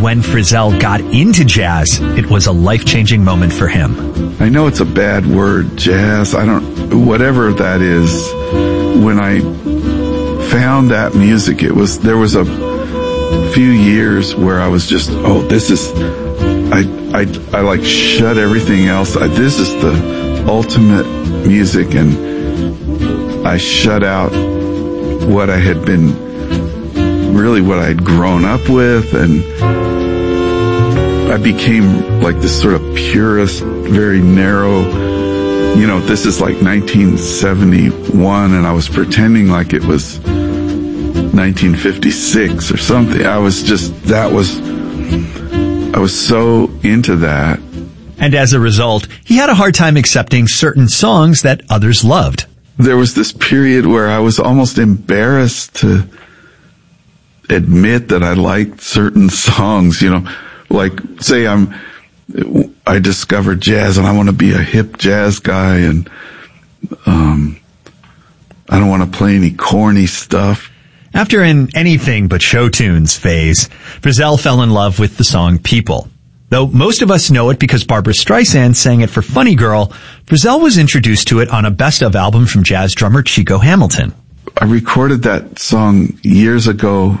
when Frizzell got into jazz, it was a life-changing moment for him. I know it's a bad word, jazz. Whatever that is. When I found that music, there was a few years where I was just, I like shut everything else. This is the ultimate music, and I shut out what I had what I had grown up with, and I became like this sort of purist, very narrow, this is like 1971, and I was pretending like it was 1956 or something. I was so into that. And as a result, he had a hard time accepting certain songs that others loved. There was this period where I was almost embarrassed to admit that I liked certain songs, like say I discovered jazz and I want to be a hip jazz guy, and I don't want to play any corny stuff. After an anything but show tunes phase, Frizzell fell in love with the song People. Though most of us know it because Barbra Streisand sang it for Funny Girl, Frizzell was introduced to it on a best-of album from jazz drummer Chico Hamilton. I recorded that song years ago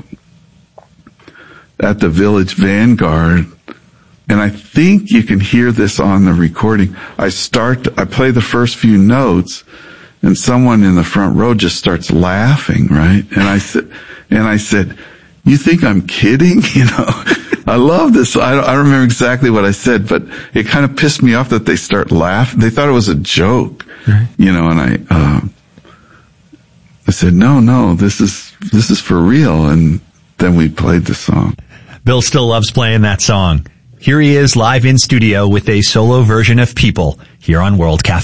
at the Village Vanguard, and I think you can hear this on the recording. I play the first few notes, and someone in the front row just starts laughing, right? And I said, you think I'm kidding? I love this. I don't remember exactly what I said, but it kind of pissed me off that they start laughing. They thought it was a joke, right. And I said, no, this is for real. And then we played the song. Bill still loves playing that song. Here he is live in studio with a solo version of People here on World Cafe.